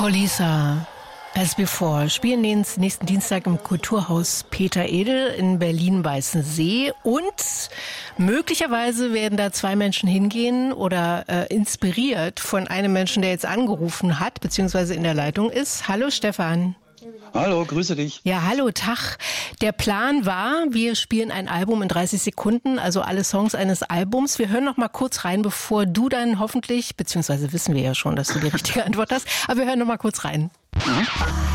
Polisa, as before, spielen nächsten Dienstag im Kulturhaus Peter Edel in Berlin-Weißensee und möglicherweise werden da 2 Menschen hingehen oder inspiriert von einem Menschen, der jetzt angerufen hat, beziehungsweise in der Leitung ist. Hallo Stefan. Hallo, grüße dich. Ja, hallo, Tag. Der Plan war, wir spielen ein Album in 30 Sekunden, also alle Songs eines Albums. Wir hören noch mal kurz rein, bevor du dann hoffentlich, beziehungsweise wissen wir ja schon, dass du die richtige Antwort hast, aber wir hören noch mal kurz rein.